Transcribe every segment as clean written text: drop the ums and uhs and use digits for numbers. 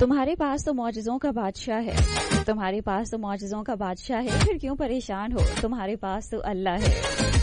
तुम्हारे पास तो मौजज़ों का बादशाह है, तुम्हारे पास तो मौजज़ों का बादशाह है, फिर क्यों परेशान हो, तुम्हारे पास तो अल्लाह है.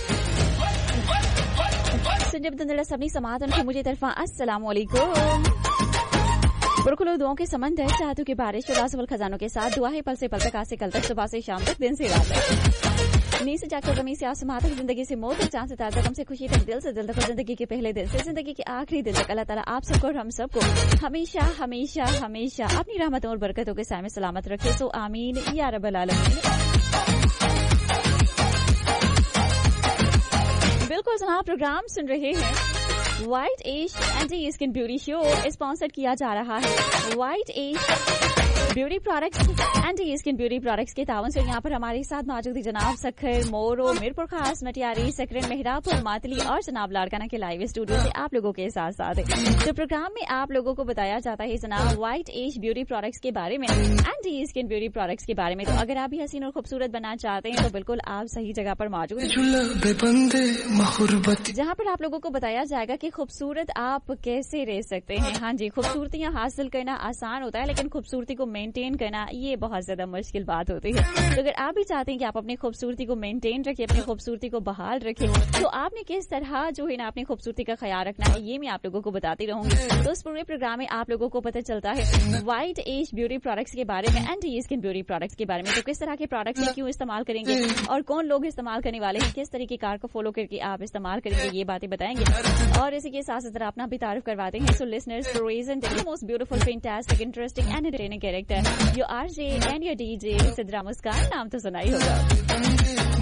सुनजब सबनी समात उनकी मुझे तरफा अस्सलाम वालेकुम. बुरकुलो दुआओं के समंदर, चाहतों की बारिश, उलासवल खजानों के साथ दुआ है पल से पल तक, आज से कल तक, सुबह से शाम तक, दिन से रात तक, नींद से जागकर ज़मीन से आसमां तक, जिंदगी से मौत तक, चांद से तार तक, गम से खुशी तक, दिल से दिल तक, जिंदगी के पहले दिन से जिंदगी के आखिरी दिन तक, अल्लाह ताला आप सबको और हम सबको हमेशा हमेशा हमेशा अपनी रहमतों और बरकतों के साए में सलामत रखे. सो आमीन या रब्बल आलमीन. बिल्कुल जनाब, प्रोग्राम सुन रहे हैं. White as anti skin beauty show sponsor किया जा रहा है white as beauty products anti skin beauty products के तावन से. यहाँ पर हमारे साथ मौजूद है जनाब सखर, मोरो, मीरपुर खास, मटियारी, सकरन, मेहरापुर, मातली और जनाब लाड़काना के लाइव स्टूडियो से आप लोगों के साथ साथ है. तो प्रोग्राम में आप लोगों को बताया जाता है जनाब व्हाइट एज ब्यूटी प्रोडक्ट्स के बारे में, एंटी स्किन ब्यूटी प्रोडक्ट्स के बारे में. तो अगर आप भी हसीन और खूबसूरत बनना चाहते हैं तो बिल्कुल आप सही जगह पर मौजूद हैं, जहाँ पर आप लोगों को बताया जाएगा कि खूबसूरत आप कैसे रह सकते हैं. हाँ जी, खूबसूरतियाँ हासिल करना आसान होता है, लेकिन खूबसूरती को मेंटेन करना ये बहुत ज्यादा मुश्किल बात होती है. तो अगर आप भी चाहते हैं कि आप अपनी खूबसूरती को मेंटेन रखें, अपनी खूबसूरती को बहाल रखें, तो आपने किस तरह जो है ना अपनी खूबसूरती का ख्याल रखना है, ये मैं आप लोगों को बताती रहूंगी. तो इस पूरे प्रोग्राम में आप लोगों को पता चलता है व्हाइट एज ब्यूटी प्रोडक्ट्स के बारे में, एंटी स्किन ब्यूटी प्रोडक्ट्स के बारे में. तो किस तरह के प्रोडक्ट्स है, क्यों इस्तेमाल करेंगे और कौन लोग इस्तेमाल करने वाले हैं, किस तरीके कार को फॉलो करके आप इस्तेमाल करेंगे, ये बातें बताएंगे. और इसी के साथ साथ अपना भी तारीफ करवाते हैं. So listeners, present the most beautiful, fantastic, interesting and entertaining character your RJ and your DJ Sidra मुस्कान. नाम तो सुना ही होगा.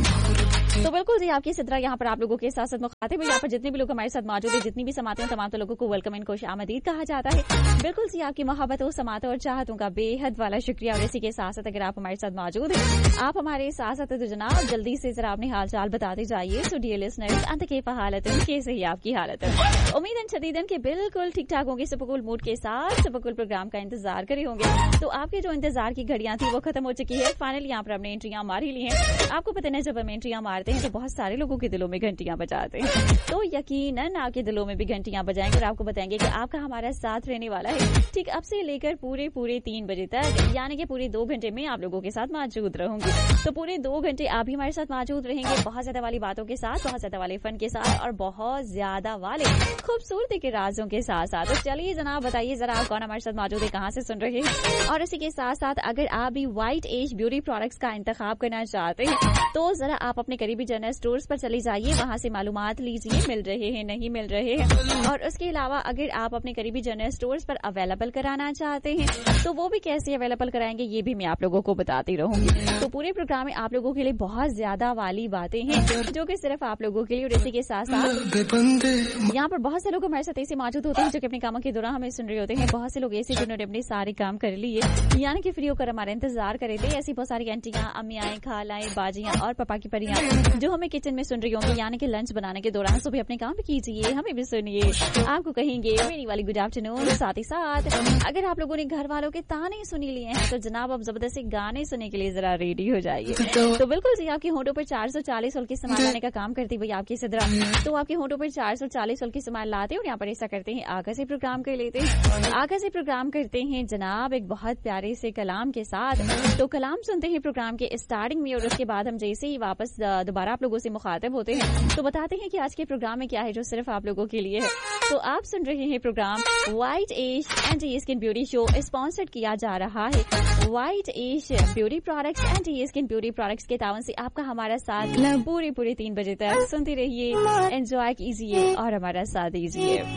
तो बिल्कुल जी, आपकी सिद्रा यहाँ पर आप लोगों के साथ साथ मुखातिब, यहाँ पर जितने भी लोग हमारे साथ मौजूद है, जितनी भी समाते हैं, तमाम लोगों को वेलकम एंड खुश आमदीद कहा जाता है. बिल्कुल जी, आपकी मोहब्बतों, समातों और चाहतों का बेहद वाला शुक्रिया. और इसी के साथ साथ अगर आप हमारे साथ मौजूद हैं, आप हमारे साथ साथ तो जनाब जल्दी से जरा अपने हाल चाल बताते जाइए. सो डियर लिसनर्स, अंत के हालत कैसे ही आपकी हालत है, उम्मीद शदीदन के बिल्कुल ठीक ठाक होंगे, सुपरकूल मूड के साथ सुपरकूल प्रोग्राम का इंतजार करे होंगे. तो आपके जो इंतजार की घड़ियां थी वो खत्म हो चुकी है. फाइनली यहाँ पर हमने एंट्रियां मार ही ली हैं. आपको पता नहीं, जब हम एंट्रियां मारते हैं तो बहुत सारे लोगों के दिलों में घंटियां बजाते हैं. तो यकीनन आपके दिलों में भी घंटियां बजाएंगे और आपको बताएंगे कि आपका हमारा साथ रहने वाला है ठीक अब से लेकर पूरे 3 बजे तक, यानी कि पूरे 2 घंटे में आप लोगों के साथ मौजूद रहूंगी. तो पूरे 2 घंटे आप भी हमारे साथ मौजूद रहेंगे, बहुत ज्यादा वाली बातों के साथ, बहुत ज्यादा वाले फन के साथ और बहुत ज्यादा वाले खूबसूरती के राजों के साथ साथ. तो चलिए जनाब, बताइए जरा आप कौन हमारे साथ मौजूद है, कहाँ से सुन रहे हैं. और इसी के साथ साथ अगर आप भी व्हाइट एज ब्यूटी प्रोडक्ट्स का इंतखाब करना चाहते हैं तो जरा आप अपने करीबी जनरल स्टोर्स पर चले जाइए, वहाँ से मालूमात लीजिए, मिल रहे हैं नहीं मिल रहे हैं. और उसके अलावा अगर आप अपने करीबी जनरल स्टोर्स पर अवेलेबल कराना चाहते हैं तो वो भी कैसे अवेलेबल कराएंगे, ये भी मैं आप लोगों को बताती रहूंगी. तो पूरे प्रोग्राम में आप लोगों के लिए बहुत ज्यादा वाली बातें हैं जो कि सिर्फ आप लोगों के लिए. और इसी के साथ साथ यहाँ पर बहुत से लोग हमारे साथ ऐसे मौजूद होते हैं जो कि अपने कामों के दौरान हमें सुन रहे होते हैं. बहुत से लोग ऐसे जिन्होंने अपने सारे काम कर लिए, यानी कि फ्री होकर हमारा इंतजार कर रहे थे. ऐसी बहुत सारी आंटियां, अम्मियाएं, खालाएं, बाजियां और पापा की परियां जो हमें किचन में सुन रही होंगी, यानी कि लंच बनाने के दौरान सुबह अपने काम भी कीजिए, हमें भी सुनिए, आपको कहेंगे मेरी वाली गुड आफ्टरनून. साथ ही साथ अगर आप लोगों ने घर वालों के ताने सुनी लिए हैं तो जनाब अब जबरदस्ती गाने सुनने के लिए जरा रेडी हो जाइए. तो बिल्कुल जी, आपकी होठों पर 440 के सामान लाने का काम करती हुई आपकी सिद्रा. तो आपके होठों पर 440 के सामान लाते हैं और यहाँ पर ऐसा करते हैं, आगे से प्रोग्राम कर लेते हैं. आगे से प्रोग्राम करते हैं जनाब एक बहुत प्यारे से कलाम के साथ. तो कलाम सुनते हैं प्रोग्राम के स्टार्टिंग में और उसके बाद हम जैसे ही वापस दोबारा आप लोगों से मुखातिब होते हैं तो बताते हैं कि आज के प्रोग्राम में क्या है जो सिर्फ आप लोगों के लिए है. तो आप सुन रहे हैं programme white as anti skin beauty show, sponsored किया जा रहा है white as beauty products, anti skin beauty products के तावन से. आपका हमारा साथ पूरे 3 बजे तक सुनते रहिए, एंजॉय कीजिए और हमारा साथ दीजिए.